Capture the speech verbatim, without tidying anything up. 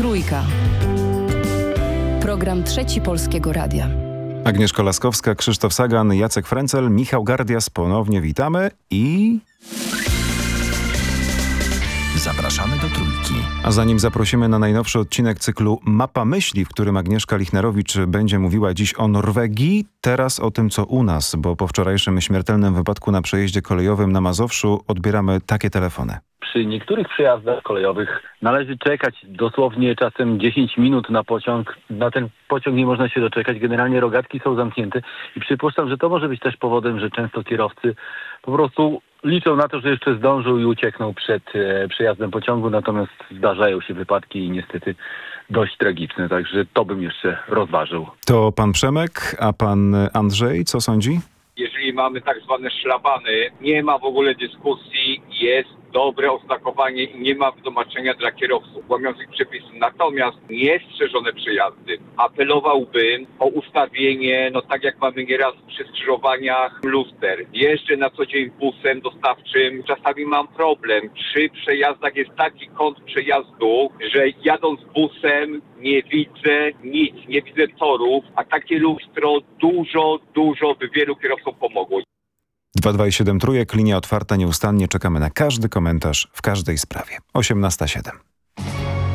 Trójka. Program Trzeci Polskiego Radia. Agnieszka Laskowska, Krzysztof Sagan, Jacek Frencel, Michał Gardias. Ponownie witamy i... Zapraszamy do Trójki. A zanim zaprosimy na najnowszy odcinek cyklu Mapa Myśli, w którym Agnieszka Lichnerowicz będzie mówiła dziś o Norwegii, teraz o tym, co u nas, bo po wczorajszym śmiertelnym wypadku na przejeździe kolejowym na Mazowszu odbieramy takie telefony. Przy niektórych przejazdach kolejowych należy czekać dosłownie czasem dziesięć minut na pociąg. Na ten pociąg nie można się doczekać. Generalnie rogatki są zamknięte i przypuszczam, że to może być też powodem, że często kierowcy po prostu liczą na to, że jeszcze zdążą i uciekną przed e, przejazdem pociągu, natomiast zdarzają się wypadki i niestety dość tragiczne, także to bym jeszcze rozważył. To pan Przemek, a pan Andrzej, co sądzi? Jeżeli mamy tak zwane szlabany, nie ma w ogóle dyskusji, jest dobre oznakowanie i nie ma wytłumaczenia dla kierowców łamiących przepisy. Natomiast niestrzeżone przejazdy apelowałbym o ustawienie, no tak jak mamy nieraz przy skrzyżowaniach, luster. Jeżdżę na co dzień busem dostawczym, czasami mam problem. Przy przejazdach jest taki kąt przejazdu, że jadąc busem nie widzę nic, nie widzę torów, a takie lustro dużo, dużo by wielu kierowcom pomogło. dwa dwa siedem Trójek, linia otwarta nieustannie. Czekamy na każdy komentarz w każdej sprawie. osiemnasta siedem.